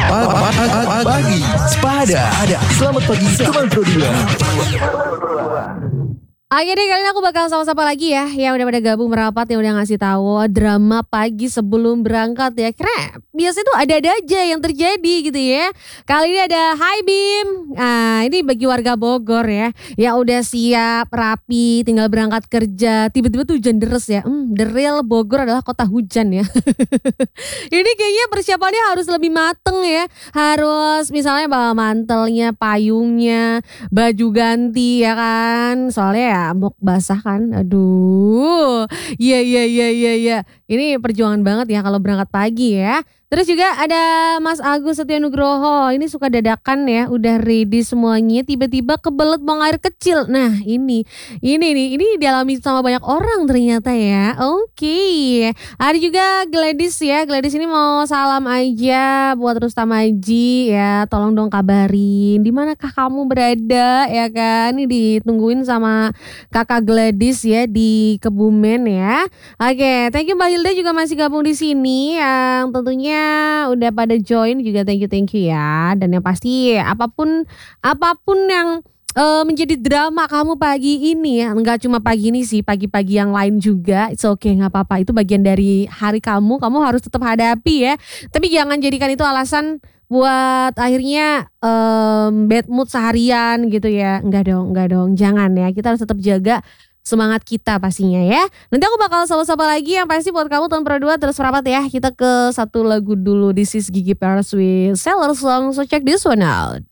Pagi Sepada. Selamat pagi teman Pro 2. Oke deh, kali ini aku bakal sama-sama lagi ya yang udah pada gabung merapat, yang udah ngasih tahu drama pagi sebelum berangkat ya. Karena biasanya tuh ada-ada aja yang terjadi gitu ya. Kali ini ada Hai Bim. Nah, ini bagi warga Bogor ya yang udah siap, rapi, tinggal berangkat kerja. Tiba-tiba tuh hujan deres ya. The real Bogor adalah kota hujan ya. Ini kayaknya persiapannya harus lebih mateng ya. Harus misalnya bawa mantelnya, payungnya, baju ganti ya kan. Soalnya ya mau basah kan. Aduh. Iya. Ini perjuangan banget ya kalau berangkat pagi ya. Terus juga ada Mas Agus Setyonugroho. Ini suka dadakan ya, udah ready semuanya, tiba-tiba kebelet buang air kecil. Nah, ini dialami sama banyak orang ternyata ya. Oke. Ada juga Gladys ya. Gladys ini mau salam aja buat Rustam Aji ya. Tolong dong kabarin di manakah kamu berada ya kan. Ini ditungguin sama Kakak Gladys ya di Kebumen ya. Oke, thank you Mbak Hilda juga masih gabung di sini yang tentunya udah pada join juga, thank you ya. Dan yang pasti apapun yang menjadi drama kamu pagi ini ya, nggak cuma pagi ini sih, pagi-pagi yang lain juga, it's okay, nggak apa-apa, itu bagian dari hari kamu harus tetap hadapi ya. Tapi jangan jadikan itu alasan buat akhirnya bad mood seharian gitu ya. Enggak dong, jangan ya, kita harus tetap jaga semangat kita pastinya ya. Nanti aku bakal sapa-sapa lagi yang pasti buat kamu tahun Pro 2 terus merapat ya. Kita ke satu lagu dulu, This is Gigi Paris with Sailor Song, so check this one out.